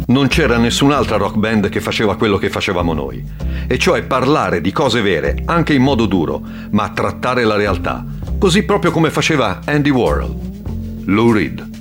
Non c'era nessun'altra rock band che faceva quello che facevamo noi, e cioè parlare di cose vere, anche in modo duro, ma trattare la realtà, così proprio come faceva Andy Warhol. Lou Reed.